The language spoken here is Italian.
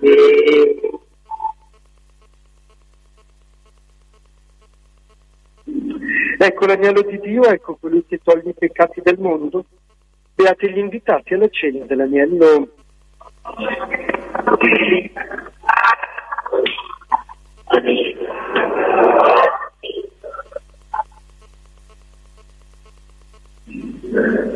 Ecco l'agnello di Dio, ecco colui che toglie i peccati del mondo. Beati gli invitati alla cena dell'agnello.